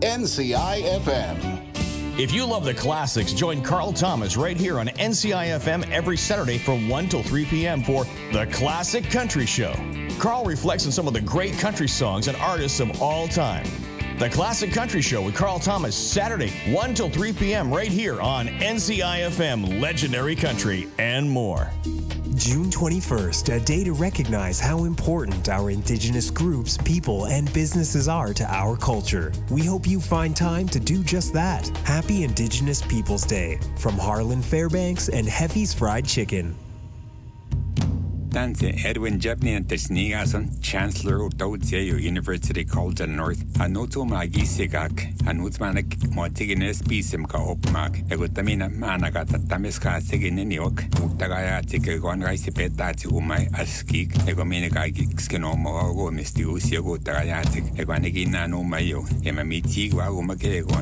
NCI-FM. If you love the classics, join Carl Thomas right here on NCI-FM every Saturday from 1 till 3 p.m. for The Classic Country Show. Carl reflects on some of the great country songs and artists of all time. The Classic Country Show with Carl Thomas, Saturday, 1 till 3 p.m. right here on NCI-FM, Legendary Country, and more. June 21st, a day to recognize how important our Indigenous groups, people, and businesses are to our culture. We hope you find time to do just that. Happy Indigenous Peoples Day from Harlan Fairbanks and Heffy's Fried Chicken. Danse Edwin Jepniantes Nigason, Chancellor of Daudzeo University College North, Anoto Magi Sigak, Anutmanek, Motigines Bisimka Opmak, Egutamina Managata Tamiska Sigininiok, Utagayati Gon Raisipetati Umai Askik, Egominica Skinomo, Mistius, Yogutagayatik, Eganigina no Mayo, Emamiti, Wagumake,